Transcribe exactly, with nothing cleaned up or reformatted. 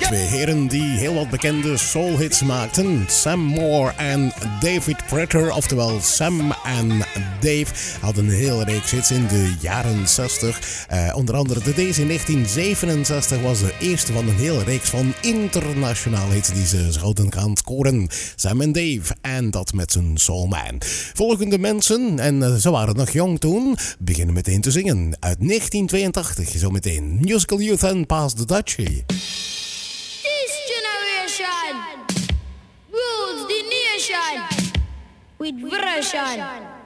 Twee heren die heel wat bekende soulhits maakten. Sam Moore en David Prater, oftewel Sam en Dave, hadden een hele reeks hits in de jaren zestig. Uh, onder andere de deze in negentien zevenenzestig was de eerste van een hele reeks van internationale hits die ze zouden gaan scoren. Sam en Dave, en dat met zijn Soul Man. Volgende mensen, en uh, ze waren nog jong toen, beginnen meteen te zingen. Uit negentien tweeëntachtig, zo meteen Musical Youth en Pass the Dutchie. Rules the nation with version.